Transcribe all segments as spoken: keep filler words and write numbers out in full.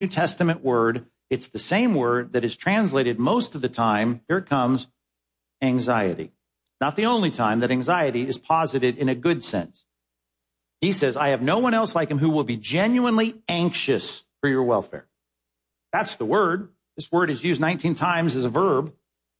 New Testament word. It's the same word that is translated most of the time. Here it comes, anxiety. Not the only time that anxiety is posited in a good sense. He says, I have no one else like him who will be genuinely anxious for your welfare. That's the word. This word is used nineteen times as a verb.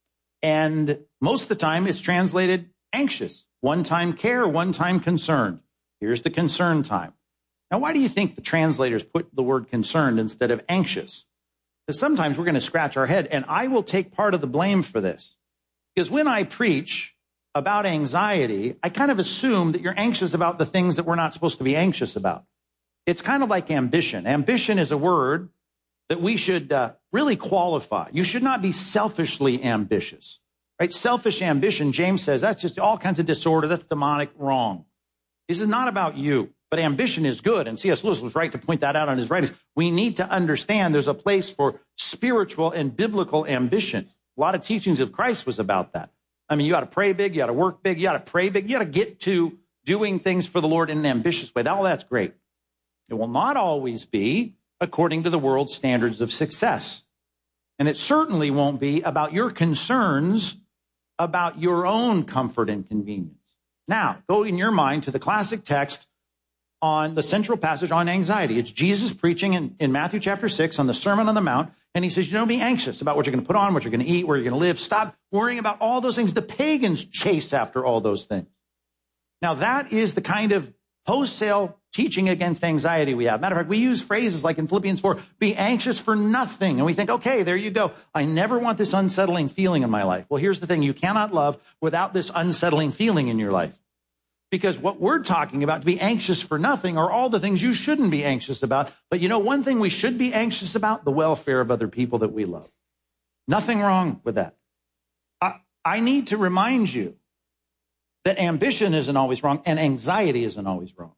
And most of the time it's translated anxious. One time care, one time concerned. Here's the concern time. Now, why do you think the translators put the word concerned instead of anxious? Because sometimes we're going to scratch our head, and I will take part of the blame for this. Because when I preach about anxiety, I kind of assume that you're anxious about the things that we're not supposed to be anxious about. It's kind of like ambition. Ambition is a word that we should uh, really qualify. You should not be selfishly ambitious, right? Selfish ambition, James says, that's just all kinds of disorder. That's demonic, wrong. This is not about you, but ambition is good. And C S Lewis was right to point that out on his writings. We need to understand there's a place for spiritual and biblical ambition. A lot of teachings of Christ was about that. I mean, you got to pray big, you got to work big, you got to pray big, you got to get to doing things for the Lord in an ambitious way. All that's great. It will not always be according to the world's standards of success. And it certainly won't be about your concerns about your own comfort and convenience. Now, go in your mind to the classic text on the central passage on anxiety. It's Jesus preaching in, in Matthew chapter six on the Sermon on the Mount. And he says, you don't be anxious about what you're going to put on, what you're going to eat, where you're going to live. Stop worrying about all those things. The pagans chase after all those things. Now, that is the kind of wholesale teaching against anxiety we have. Matter of fact, we use phrases like in Philippians four, be anxious for nothing. And we think, okay, there you go. I never want this unsettling feeling in my life. Well, here's the thing. You cannot love without this unsettling feeling in your life. Because what we're talking about, to be anxious for nothing, are all the things you shouldn't be anxious about. But you know, one thing we should be anxious about, the welfare of other people that we love. Nothing wrong with that. I, I need to remind you that ambition isn't always wrong and anxiety isn't always wrong.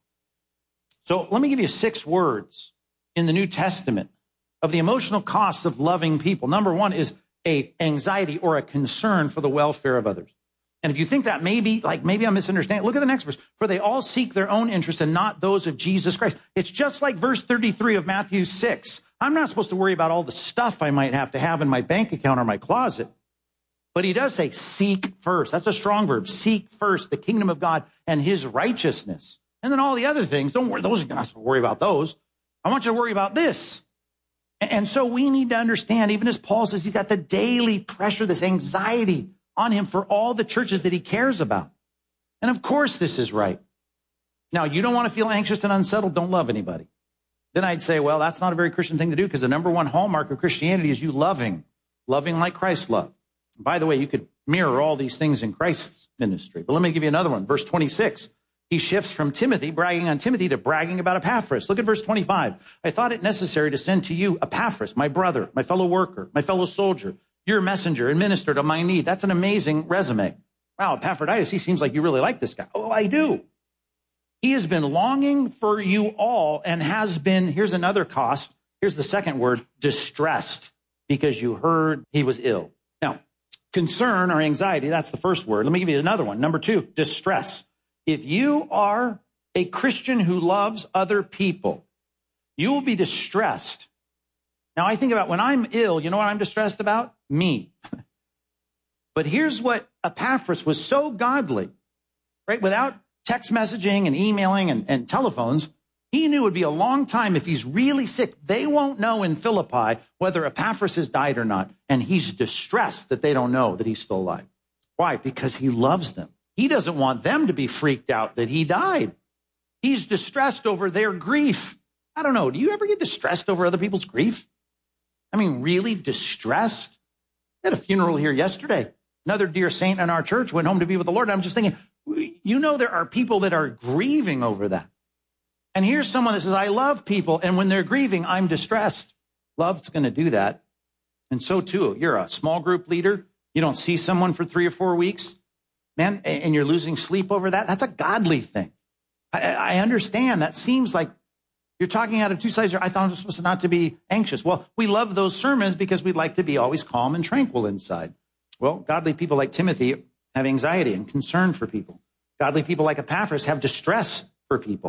So let me give you six words in the New Testament of the emotional costs of loving people. Number one is a anxiety or a concern for the welfare of others. And if you think that maybe, like maybe I'm misunderstanding, look at the next verse. For they all seek their own interests and not those of Jesus Christ. It's just like verse thirty-three of Matthew six. I'm not supposed to worry about all the stuff I might have to have in my bank account or my closet. But he does say seek first. That's a strong verb. Seek first the kingdom of God and his righteousness. And then all the other things, don't worry, those, you're not supposed to worry about those. I want you to worry about this. And so we need to understand, even as Paul says, he's got the daily pressure, this anxiety on him for all the churches that he cares about. And of course this is right. Now, you don't want to feel anxious and unsettled, don't love anybody. Then I'd say, well, that's not a very Christian thing to do because the number one hallmark of Christianity is you loving, loving like Christ loved. And by the way, you could mirror all these things in Christ's ministry. But let me give you another one. Verse twenty-six, he shifts from Timothy, bragging on Timothy, to bragging about Epaphras. Look at verse twenty-five. I thought it necessary to send to you Epaphras, my brother, my fellow worker, my fellow soldier, your messenger and minister to my need. That's an amazing resume. Wow, Epaphroditus, he seems like you really like this guy. Oh, I do. He has been longing for you all and has been, here's another cost. Here's the second word, distressed, because you heard he was ill. Now, concern or anxiety, that's the first word. Let me give you another one. Number two, distress. If you are a Christian who loves other people, you will be distressed. Now, I think about when I'm ill, you know what I'm distressed about? Me. But here's what Epaphras was so godly, right? Without text messaging and emailing and, and telephones, he knew it would be a long time if he's really sick. They won't know in Philippi whether Epaphras has died or not. And he's distressed that they don't know that he's still alive. Why? Because he loves them. He doesn't want them to be freaked out that he died. He's distressed over their grief. I don't know. Do you ever get distressed over other people's grief? I mean, really distressed? I had a funeral here yesterday. Another dear saint in our church went home to be with the Lord. And I'm just thinking, you know, there are people that are grieving over that. And here's someone that says, I love people. And when they're grieving, I'm distressed. Love's going to do that. And so too, you're a small group leader. You don't see someone for three or four weeks, man, and you're losing sleep over that. That's a godly thing. I, I understand. That seems like you're talking out of two sides. I thought I was supposed to not to be anxious. Well, we love those sermons because we'd like to be always calm and tranquil inside. Well, godly people like Timothy have anxiety and concern for people. Godly people like Epaphras have distress for people.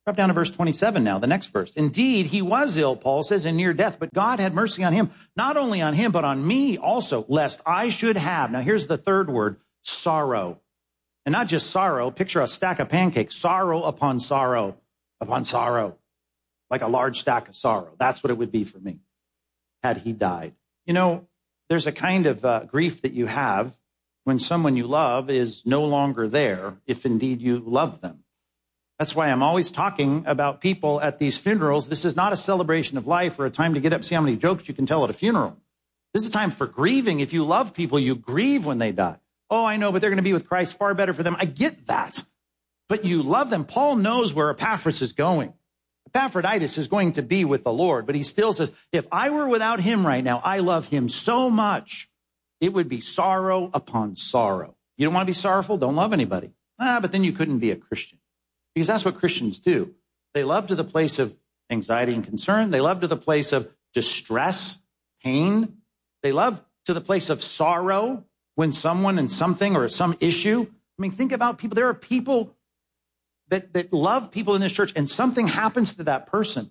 Drop down to verse twenty-seven now, the next verse. Indeed, he was ill, Paul says, and near death, but God had mercy on him, not only on him, but on me also, lest I should have. Now here's the third word, sorrow. And not just sorrow, picture a stack of pancakes, sorrow upon sorrow upon sorrow, like a large stack of sorrow. That's what it would be for me had he died. You know, there's a kind of uh, grief that you have when someone you love is no longer there, if indeed you love them. That's why I'm always talking about people at these funerals. This is not a celebration of life or a time to get up, see how many jokes you can tell at a funeral. This is a time for grieving. If you love people, you grieve when they die. Oh, I know, but they're going to be with Christ, far better for them. I get that. But you love them. Paul knows where Epaphras is going. Epaphroditus is going to be with the Lord, but he still says, if I were without him right now, I love him so much, it would be sorrow upon sorrow. You don't want to be sorrowful? Don't love anybody. Ah, but then you couldn't be a Christian. Because that's what Christians do. They love to the place of anxiety and concern. They love to the place of distress, pain. They love to the place of sorrow when someone and something or some issue. I mean, think about people. There are people that, that love people in this church and something happens to that person.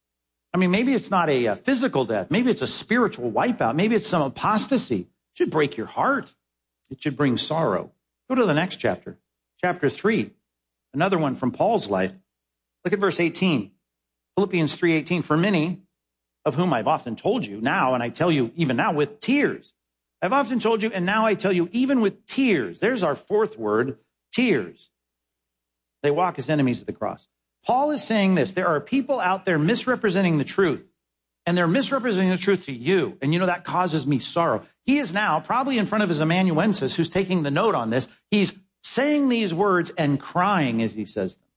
I mean, maybe it's not a, a physical death. Maybe it's a spiritual wipeout. Maybe it's some apostasy. It should break your heart. It should bring sorrow. Go to the next chapter, chapter three. Another one from Paul's life. Look at verse eighteen. Philippians three eighteen. For many of whom I've often told you now, and I tell you even now with tears. I've often told you, and now I tell you even with tears. There's our fourth word, tears. They walk as enemies of the cross. Paul is saying this. There are people out there misrepresenting the truth, and they're misrepresenting the truth to you. And you know, that causes me sorrow. He is now probably in front of his amanuensis who's taking the note on this. He's saying these words and crying as he says them.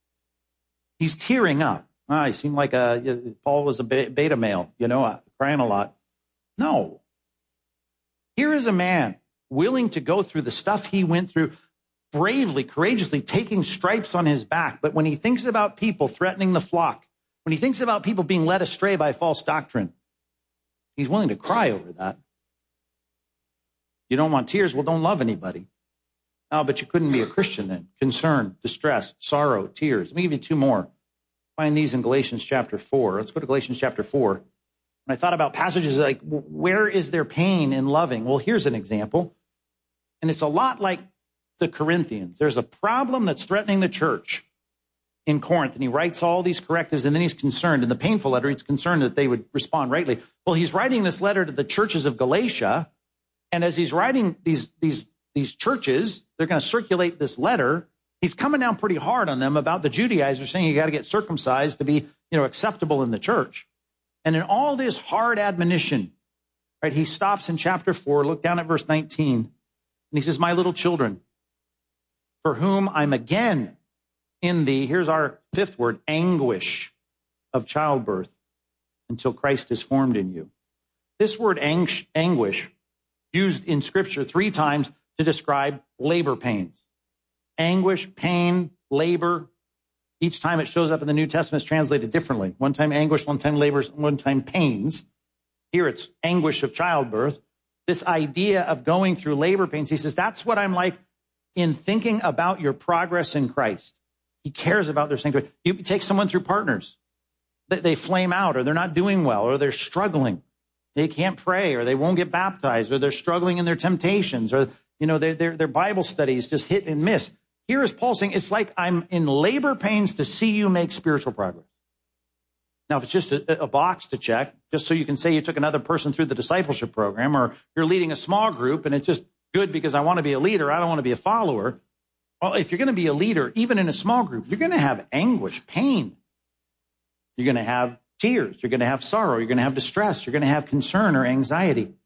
He's tearing up. Ah, he seemed like a, Paul was a beta male, you know, crying a lot. No. Here is a man willing to go through the stuff he went through, bravely, courageously, taking stripes on his back. But when he thinks about people threatening the flock, when he thinks about people being led astray by false doctrine, he's willing to cry over that. You don't want tears? Well, don't love anybody. Oh, but you couldn't be a Christian then. Concern, distress, sorrow, tears. Let me give you two more. Find these in Galatians chapter four. Let's go to Galatians chapter four. When I thought about passages like, where is there pain in loving? Well, here's an example. And it's a lot like the Corinthians. There's a problem that's threatening the church in Corinth, and he writes all these correctives, and then he's concerned. In the painful letter, he's concerned that they would respond rightly. Well, he's writing this letter to the churches of Galatia, and as he's writing these, these, these churches, they're going to circulate this letter. He's coming down pretty hard on them about the Judaizers, saying you got to get circumcised to be, you know, acceptable in the church. And in all this hard admonition, right, he stops in chapter four, look down at verse nineteen, and he says, my little children, for whom I'm again in the, here's our fifth word, anguish of childbirth until Christ is formed in you. This word ang- anguish, used in Scripture three times to describe labor pains. Anguish, pain, labor. Each time it shows up in the New Testament is translated differently. One time anguish, one time labor, one time pains. Here it's anguish of childbirth. This idea of going through labor pains, he says, that's what I'm like in thinking about your progress in Christ. He cares about their sanctuary. You take someone through partners. They flame out, or they're not doing well, or they're struggling. They can't pray, or they won't get baptized, or they're struggling in their temptations, or, you know, their, their, their Bible studies just hit and miss. Here is Paul saying, it's like I'm in labor pains to see you make spiritual progress. Now, if it's just a, a box to check, just so you can say you took another person through the discipleship program, or you're leading a small group and it's just good because I want to be a leader, I don't want to be a follower. Well, if you're going to be a leader, even in a small group, you're going to have anguish, pain. You're going to have tears. You're going to have sorrow. You're going to have distress. You're going to have concern or anxiety.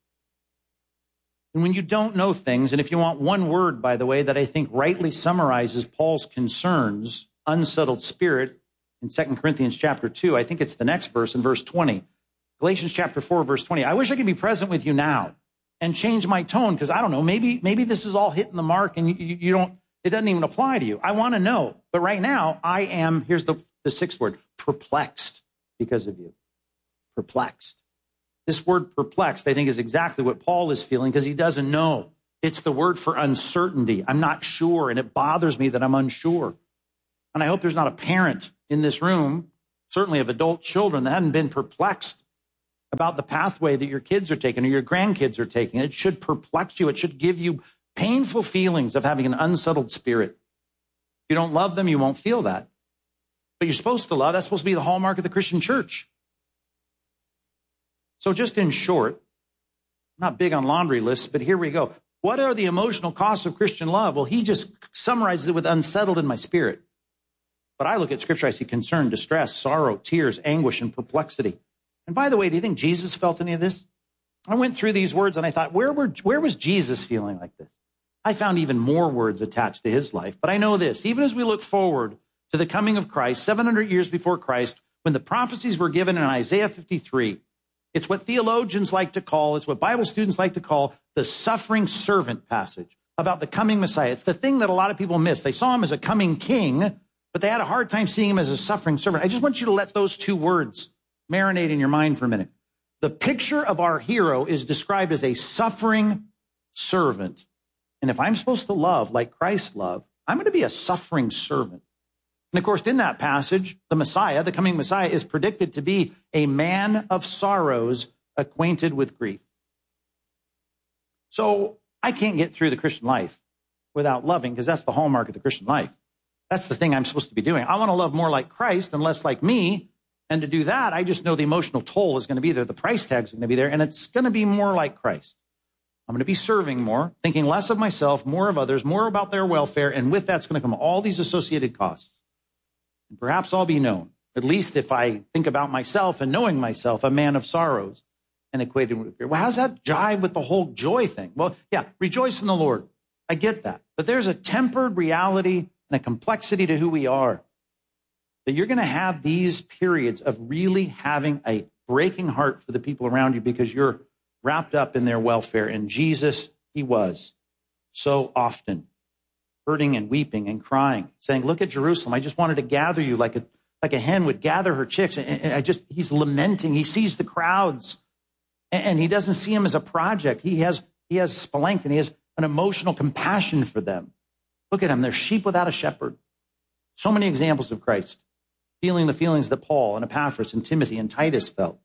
And when you don't know things, and if you want one word, by the way, that I think rightly summarizes Paul's concerns, unsettled spirit, in Second Corinthians chapter two, I think it's the next verse in verse twenty. Galatians chapter four, verse twenty. I wish I could be present with you now and change my tone, because I don't know, maybe, maybe this is all hitting the mark and you, you, you don't, it doesn't even apply to you. I want to know. But right now, I am, here's the, the sixth word, perplexed because of you. Perplexed. This word perplexed, I think, is exactly what Paul is feeling, because he doesn't know. It's the word for uncertainty. I'm not sure, and it bothers me that I'm unsure. And I hope there's not a parent in this room, certainly of adult children, that hadn't been perplexed about the pathway that your kids are taking or your grandkids are taking. It should perplex you. It should give you painful feelings of having an unsettled spirit. If you don't love them, you won't feel that. But you're supposed to love. That's supposed to be the hallmark of the Christian church. So just in short, I'm not big on laundry lists, but here we go. What are the emotional costs of Christian love? Well, he just summarizes it with unsettled in my spirit. But I look at Scripture, I see concern, distress, sorrow, tears, anguish, and perplexity. And by the way, do you think Jesus felt any of this? I went through these words and I thought, where were, where was Jesus feeling like this? I found even more words attached to his life. But I know this, even as we look forward to the coming of Christ, seven hundred years before Christ, when the prophecies were given in Isaiah fifty-three, it's what theologians like to call, it's what Bible students like to call the suffering servant passage about the coming Messiah. It's the thing that a lot of people miss. They saw him as a coming king, but they had a hard time seeing him as a suffering servant. I just want you to let those two words marinate in your mind for a minute. The picture of our hero is described as a suffering servant. And if I'm supposed to love like Christ loved, I'm going to be a suffering servant. And of course, in that passage, the Messiah, the coming Messiah, is predicted to be a man of sorrows, acquainted with grief. So I can't get through the Christian life without loving, because that's the hallmark of the Christian life. That's the thing I'm supposed to be doing. I want to love more like Christ and less like me. And to do that, I just know the emotional toll is going to be there. The price tag is going to be there, and it's going to be more like Christ. I'm going to be serving more, thinking less of myself, more of others, more about their welfare, and with that's going to come all these associated costs. And perhaps I'll be known, at least if I think about myself and knowing myself, a man of sorrows and equated with fear. Well, how's that jive with the whole joy thing? Well, yeah, rejoice in the Lord. I get that. But there's a tempered reality and a complexity to who we are. That you're going to have these periods of really having a breaking heart for the people around you because you're wrapped up in their welfare. And Jesus, he was so often hurting and weeping and crying, saying, look at Jerusalem. I just wanted to gather you like a, like a hen would gather her chicks. And, and I just, he's lamenting. He sees the crowds and, and he doesn't see them as a project. He has, he has splanchton. He has an emotional compassion for them. Look at them. They're sheep without a shepherd. So many examples of Christ feeling the feelings that Paul and Epaphras and Timothy and Titus felt.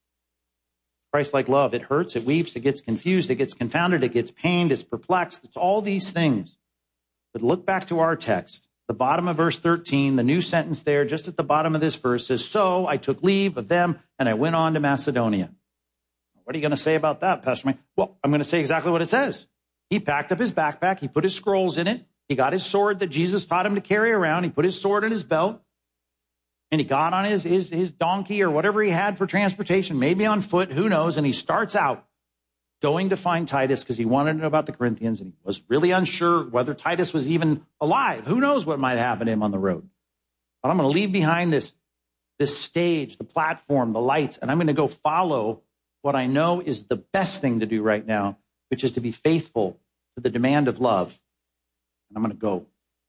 Christ-like love, it hurts, it weeps, it gets confused, it gets confounded, it gets pained, it's perplexed. It's all these things. But look back to our text. The bottom of verse thirteen, the new sentence there, just at the bottom of this verse says, so I took leave of them and I went on to Macedonia. What are you going to say about that, Pastor Mike? Well, I'm going to say exactly what it says. He packed up his backpack. He put his scrolls in it. He got his sword that Jesus taught him to carry around. He put his sword in his belt. And he got on his, his, his donkey or whatever he had for transportation, maybe on foot, who knows. And he starts out going to find Titus because he wanted to know about the Corinthians. And he was really unsure whether Titus was even alive. Who knows what might happen to him on the road. But I'm going to leave behind this, this stage, the platform, the lights, and I'm going to go follow what I know is the best thing to do right now, which is to be faithful to the demand of love. And I'm going to go.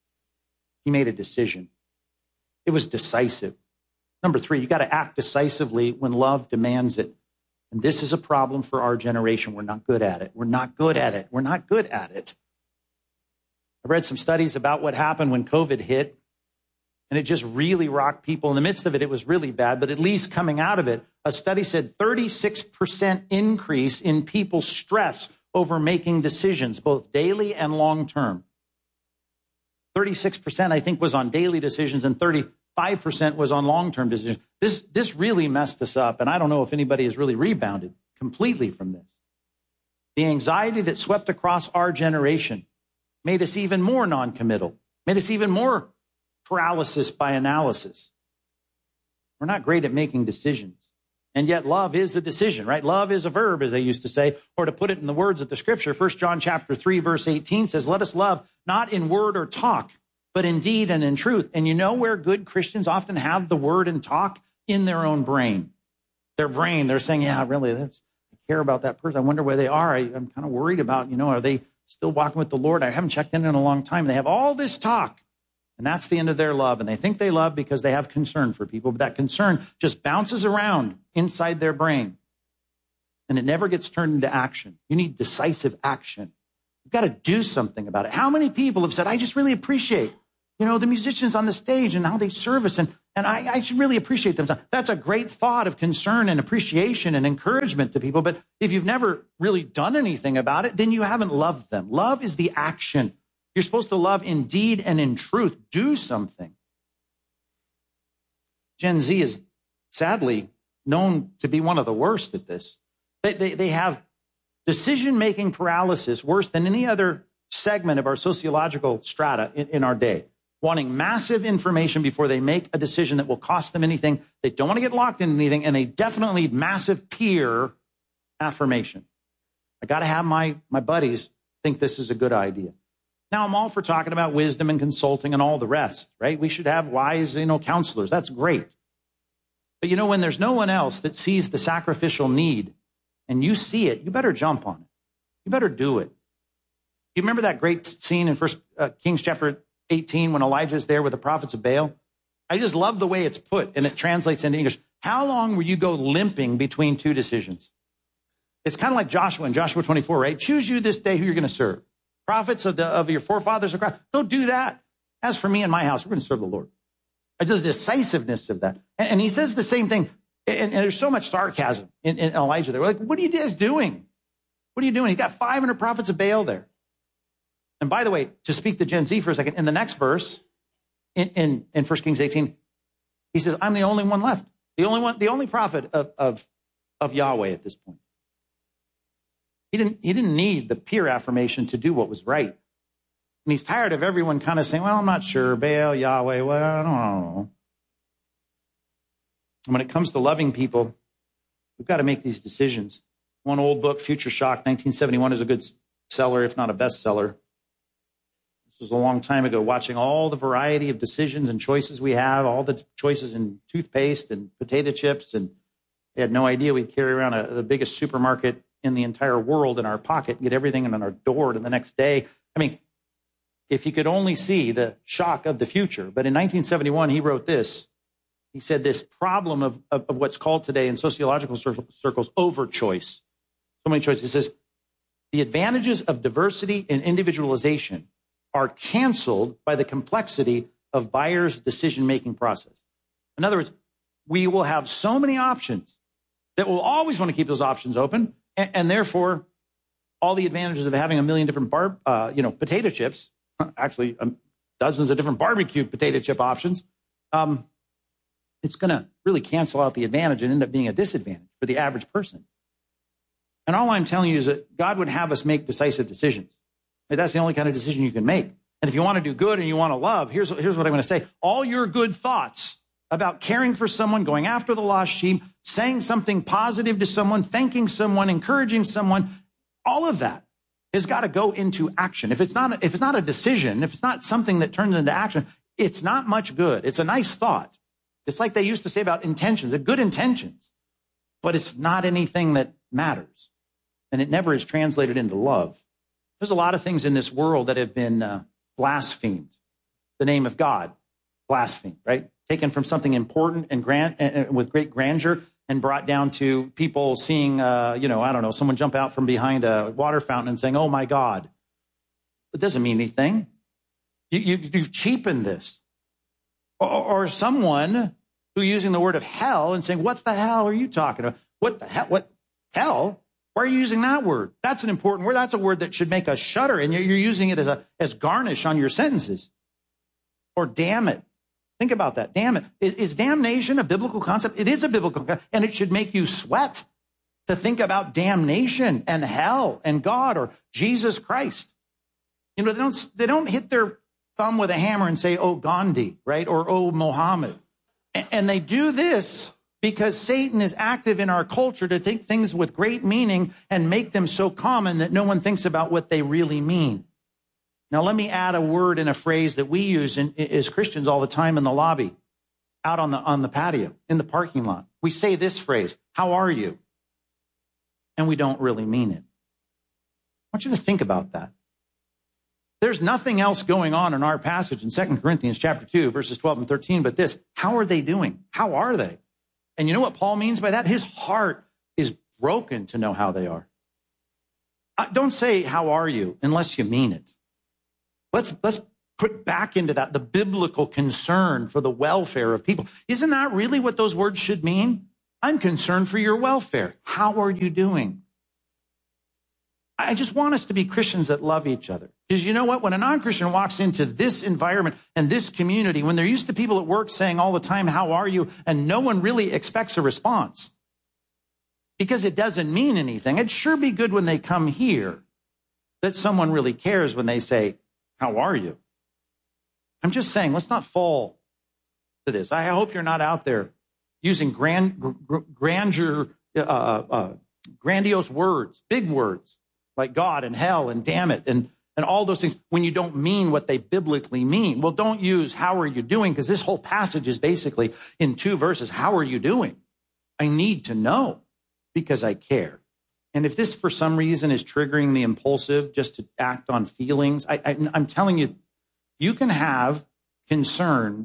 He made a decision. It was decisive. Number three, you got to act decisively when love demands it. And this is a problem for our generation. We're not good at it. We're not good at it. We're not good at it. I read some studies about what happened when COVID hit, and it just really rocked people. In the midst of it, it was really bad, but at least coming out of it, a study said thirty-six percent increase in people's stress over making decisions, both daily and long-term. thirty-six percent, I think, was on daily decisions, and thirty-five percent was on long-term decisions. This, this really messed us up, and I don't know if anybody has really rebounded completely from this. The anxiety that swept across our generation made us even more non-committal, made us even more paralysis by analysis. We're not great at making decisions. And yet love is a decision, right? Love is a verb, as they used to say, or to put it in the words of the scripture, First John chapter three, verse eighteen says, let us love not in word or talk, but in deed and in truth. And you know where good Christians often have the word and talk? In their own brain. Their brain, they're saying, yeah, really, I care about that person. I wonder where they are. I, I'm kind of worried about, you know, are they still walking with the Lord? I haven't checked in in a long time. They have all this talk. And that's the end of their love. And they think they love because they have concern for people. But that concern just bounces around inside their brain. And it never gets turned into action. You need decisive action. You've got to do something about it. How many people have said, I just really appreciate, you know, the musicians on the stage and how they serve us. And, And I, I should really appreciate them. That's a great thought of concern and appreciation and encouragement to people. But if you've never really done anything about it, then you haven't loved them. Love is the action. You're supposed to love in deed and in truth. Do something. Gen Z is sadly known to be one of the worst at this. They, they, they have decision-making paralysis worse than any other segment of our sociological strata in, in our day. Wanting massive information before they make a decision that will cost them anything. They don't want to get locked into anything, and they definitely need massive peer affirmation. I got to have my, my buddies think this is a good idea. Now, I'm all for talking about wisdom and consulting and all the rest, right? We should have wise, you know, counselors. That's great. But, you know, when there's no one else that sees the sacrificial need and you see it, you better jump on it. You better do it. You remember that great scene in First uh, Kings chapter eighteen when Elijah is there with the prophets of Baal? I just love the way it's put, and it translates into English. How long will you go limping between two decisions? It's kind of like Joshua in Joshua twenty-four, right? Choose you this day who you're going to serve. Prophets of, the, of your forefathers of Christ. Don't do that. As for me and my house, we're going to serve the Lord. The decisiveness of that. And, and he says the same thing. And, and there's so much sarcasm in, in Elijah there. We're like, what are you guys doing? What are you doing? He's got five hundred prophets of Baal there. And by the way, to speak to Gen Z for a second, in the next verse, in, in, in First Kings eighteen, he says, I'm the only one left. The only one, the only prophet of, of, of Yahweh at this point. He didn't, he didn't need the peer affirmation to do what was right. And he's tired of everyone kind of saying, well, I'm not sure. Baal, Yahweh, well, I don't know. And when it comes to loving people, we've got to make these decisions. One old book, Future Shock, nineteen seventy-one, is a good seller, if not a bestseller. This was a long time ago, watching all the variety of decisions and choices we have, all the choices in toothpaste and potato chips. And we had no idea we'd carry around a, the biggest supermarket in the entire world in our pocket and get everything on our door to the next day. I mean, if you could only see the shock of the future. But in nineteen seventy-one, he wrote this. He said this problem of, of, of what's called today in sociological circles over-choice. So many choices. He says, the advantages of diversity and individualization are canceled by the complexity of buyers' decision-making process. In other words, we will have so many options that we'll always want to keep those options open, and, and therefore, all the advantages of having a million different bar, uh, you know, potato chips, actually um, dozens of different barbecue potato chip options, um, it's going to really cancel out the advantage and end up being a disadvantage for the average person. And all I'm telling you is that God would have us make decisive decisions. That's the only kind of decision you can make. And if you want to do good and you want to love, here's, here's what I'm going to say. All your good thoughts about caring for someone, going after the lost sheep, saying something positive to someone, thanking someone, encouraging someone, all of that has got to go into action. If it's not, if it's not a decision, if it's not something that turns into action, it's not much good. It's a nice thought. It's like they used to say about intentions, they're good intentions, but it's not anything that matters. And it never is translated into love. There's a lot of things in this world that have been uh, blasphemed. The name of God, blasphemed, right? Taken from something important and grand, and, and with great grandeur and brought down to people seeing, uh, you know, I don't know, someone jump out from behind a water fountain and saying, oh my God. It doesn't mean anything. You, you've, you've cheapened this. Or, or someone who using the word of hell and saying, what the hell are you talking about? What the hell? What hell? Why are you using that word? That's an important word. That's a word that should make us shudder, and you're using it as a as garnish on your sentences. Or damn it. Think about that. Damn it. Is, is damnation a biblical concept? It is a biblical concept, and it should make you sweat to think about damnation and hell and God or Jesus Christ. You know, they don't they don't hit their thumb with a hammer and say, oh, Gandhi, right? Or, oh, Mohammed. And, and they do this because Satan is active in our culture to take things with great meaning and make them so common that no one thinks about what they really mean. Now, let me add a word and a phrase that we use in, as Christians all the time in the lobby, out on the, on the patio, in the parking lot. We say this phrase, how are you? And we don't really mean it. I want you to think about that. There's nothing else going on in our passage in Second Corinthians chapter two, verses twelve and thirteen, but this, how are they doing? How are they? And you know what Paul means by that? His heart is broken to know how they are. Don't say, how are you, unless you mean it. Let's, let's put back into that the biblical concern for the welfare of people. Isn't that really what those words should mean? I'm concerned for your welfare. How are you doing? I just want us to be Christians that love each other. Because you know what? When a non-Christian walks into this environment and this community, when they're used to people at work saying all the time, how are you? And no one really expects a response because it doesn't mean anything. It'd sure be good when they come here that someone really cares when they say, how are you? I'm just saying, let's not fall to this. I hope you're not out there using grand, gr- grandeur, uh, uh, grandiose words, big words, like God and hell and damn it and, and all those things when you don't mean what they biblically mean. Well, don't use how are you doing, because this whole passage is basically in two verses. How are you doing? I need to know because I care. And if this for some reason is triggering the impulsive just to act on feelings, I, I, I'm telling you, you can have concern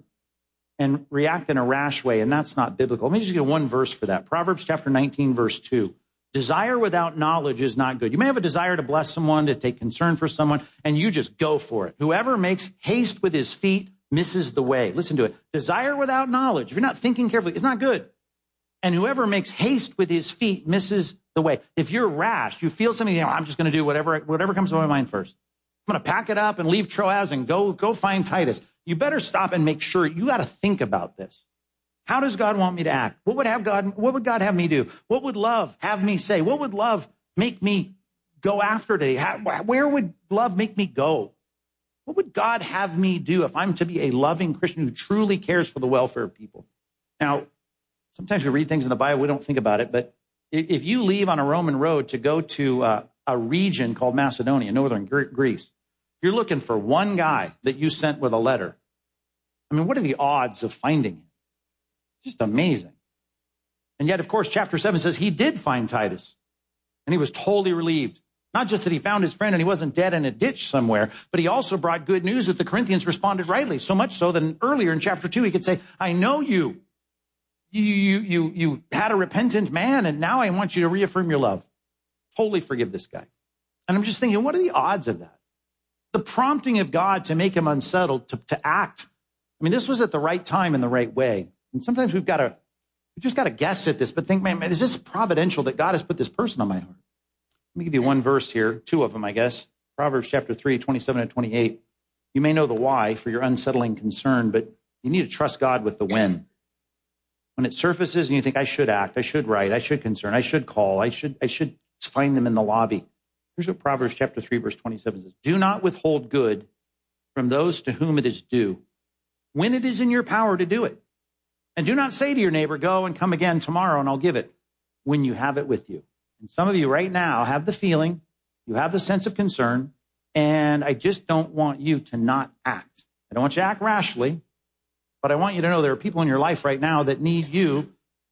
and react in a rash way, and that's not biblical. Let me just get one verse for that. Proverbs chapter nineteen, verse two. Desire without knowledge is not good. You may have a desire to bless someone, to take concern for someone, and you just go for it. Whoever makes haste with his feet misses the way. Listen to it. Desire without knowledge, if you're not thinking carefully, it's not good. And whoever makes haste with his feet misses the way. If you're rash, you feel something, you know, I'm just going to do whatever, whatever comes to my mind first. I'm going to pack it up and leave Troas and go, go find Titus. You better stop and make sure. You got to think about this. How does God want me to act? What would have God, what would God have me do? What would love have me say? What would love make me go after today? How, where would love make me go? What would God have me do if I'm to be a loving Christian who truly cares for the welfare of people? Now, sometimes we read things in the Bible, we don't think about it, but if you leave on a Roman road to go to uh, a region called Macedonia, northern Greece, you're looking for one guy that you sent with a letter. I mean, what are the odds of finding him? Just amazing. And yet, of course, chapter seven says he did find Titus, and he was totally relieved. Not just that he found his friend and he wasn't dead in a ditch somewhere, but he also brought good news that the Corinthians responded rightly, so much so that earlier in chapter two, he could say, I know you. You, you, you, you had a repentant man, and now I want you to reaffirm your love. Totally forgive this guy. And I'm just thinking, what are the odds of that? The prompting of God to make him unsettled, to, to act. I mean, this was at the right time in the right way. And sometimes we've got to, we just got to guess at this, but think, man, man, is this providential that God has put this person on my heart? Let me give you one verse here, two of them, I guess. Proverbs chapter three, twenty-seven and twenty-eight. You may know the why for your unsettling concern, but you need to trust God with the when. When it surfaces and you think, I should act, I should write, I should concern, I should call, I should, I should find them in the lobby. Here's what Proverbs chapter three, verse twenty-seven says. Do not withhold good from those to whom it is due, when it is in your power to do it. And do not say to your neighbor, go and come again tomorrow and I'll give it, when you have it with you. And some of you right now have the feeling, you have the sense of concern, and I just don't want you to not act. I don't want you to act rashly, but I want you to know there are people in your life right now that need you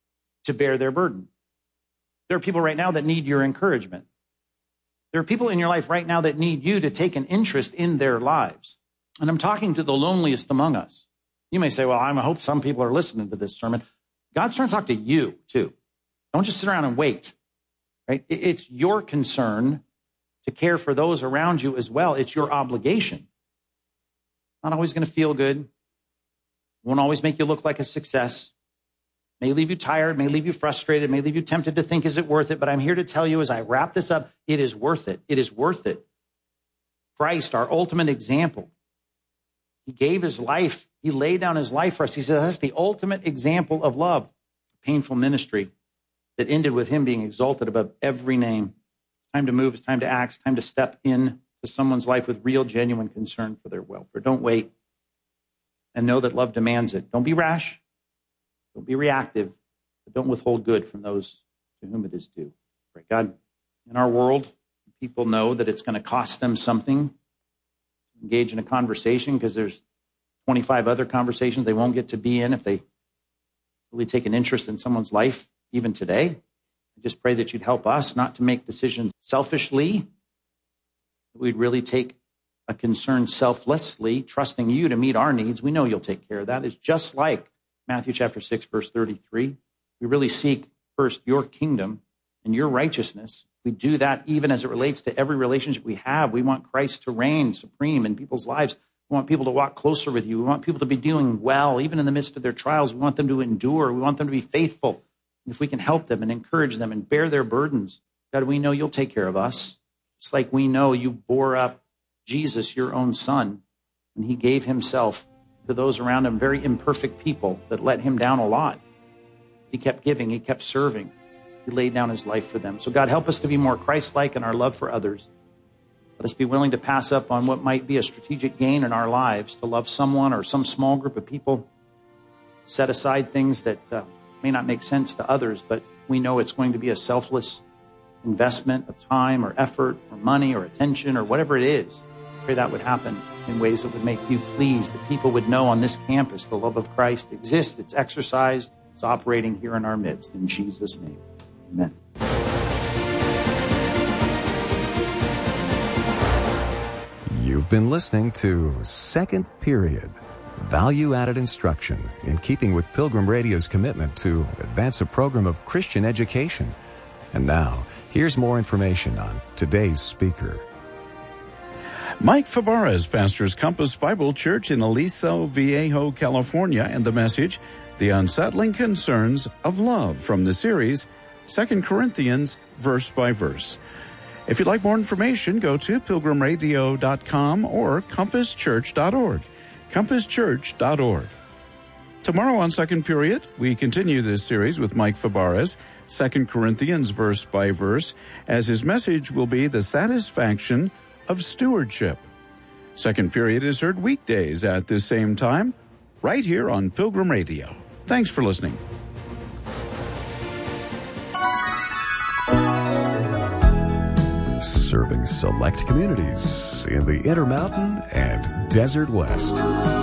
to bear their burden. There are people right now that need your encouragement. There are people in your life right now that need you to take an interest in their lives. And I'm talking to the loneliest among us. You may say, well, I hope some people are listening to this sermon. God's trying to talk to you too. Don't just sit around and wait, right? It's your concern to care for those around you as well. It's your obligation. Not always going to feel good. Won't always make you look like a success. May leave you tired, may leave you frustrated, may leave you tempted to think, is it worth it? But I'm here to tell you as I wrap this up, it is worth it. It is worth it. Christ, our ultimate example, he gave his life. He laid down his life for us. He says that's the ultimate example of love. Painful ministry that ended with him being exalted above every name. It's time to move. It's time to act. It's time to step in to someone's life with real, genuine concern for their welfare. Don't wait. And know that love demands it. Don't be rash. Don't be reactive. But don't withhold good from those to whom it is due. Pray. God, in our world, people know that it's going to cost them something to engage in a conversation because there's twenty-five other conversations they won't get to be in if they really take an interest in someone's life, even today. I just pray that you'd help us not to make decisions selfishly, that we'd really take a concern selflessly, trusting you to meet our needs. We know you'll take care of that. It's just like Matthew chapter six, verse thirty-three. We really seek first your kingdom and your righteousness. We do that even as it relates to every relationship we have. We want Christ to reign supreme in people's lives. We want people to walk closer with you. We want people to be doing well, even in the midst of their trials. We want them to endure. We want them to be faithful. And if we can help them and encourage them and bear their burdens, God, we know you'll take care of us. It's like we know you bore up Jesus, your own son, and he gave himself to those around him, very imperfect people that let him down a lot. He kept giving. He kept serving. He laid down his life for them. So God, help us to be more Christ-like in our love for others. Let us be willing to pass up on what might be a strategic gain in our lives to love someone or some small group of people. Set aside things that uh, may not make sense to others, but we know it's going to be a selfless investment of time or effort or money or attention or whatever it is. I pray that would happen in ways that would make you pleased, that people would know on this campus the love of Christ exists, it's exercised, it's operating here in our midst. In Jesus' name, amen. You've been listening to Second Period, value-added instruction in keeping with Pilgrim Radio's commitment to advance a program of Christian education. And now, here's more information on today's speaker. Mike Fabarez pastors Compass Bible Church in Aliso Viejo, California, and the message, The Unsettling Concerns of Love, from the series, Second Corinthians, Verse by Verse. If you'd like more information, go to pilgrim radio dot com or compass church dot org. compass church dot org. Tomorrow on Second Period, we continue this series with Mike Fabarez, Second Corinthians verse by verse, as his message will be the satisfaction of stewardship. Second Period is heard weekdays at this same time, right here on Pilgrim Radio. Thanks for listening. Serving select communities in the Intermountain and Desert West.